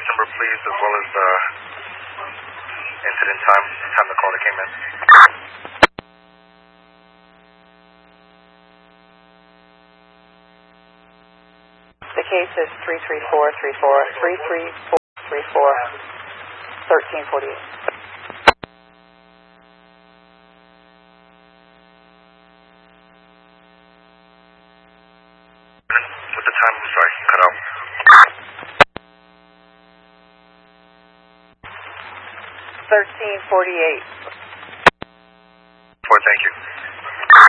case number, please, as well as the incident time, the call that came in. The case is 33434, 1348. With the time, I'm sorry, cut out. 1348. Thank you.